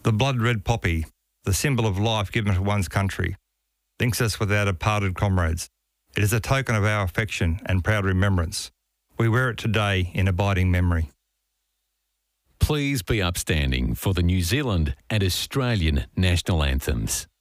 The blood-red poppy, the symbol of life given to one's country, links us with our departed comrades. It is a token of our affection and proud remembrance. We wear it today in abiding memory. Please be upstanding for the New Zealand and Australian national anthems.